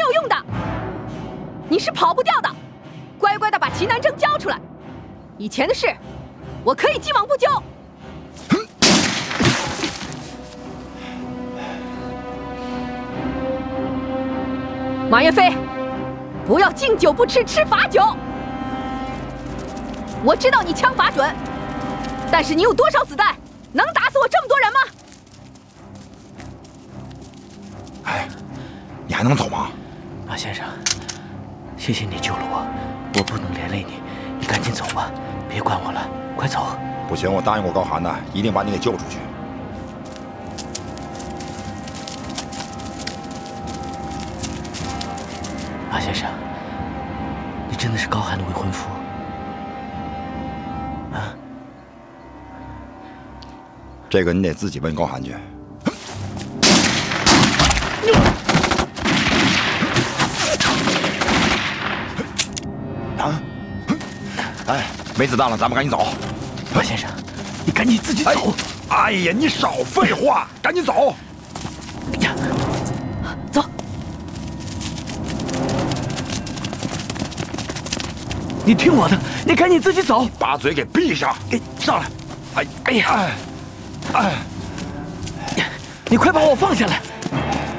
有用的，你是跑不掉的。乖乖的把齐南征交出来，以前的事，我可以既往不咎。马岳飞，不要敬酒不吃吃罚酒。我知道你枪法准，但是你有多少子弹能打死我这么多人吗？ 哎，你还能走吗？ 马先生，谢谢你救了我，我不能连累你，你赶紧走吧，别管我了，快走。 不行，我答应过高寒的，一定把你给救出去。 马先生，你真的是高寒的未婚夫啊？ 这个你得自己问高寒去。啊！哎，没子弹了，咱们赶紧走。 马先生，你赶紧自己走。 哎呀，你少废话，赶紧走。 走。你听我的，你赶紧自己走， 把嘴给闭上。 上来。 哎呀， 你快把我放下来！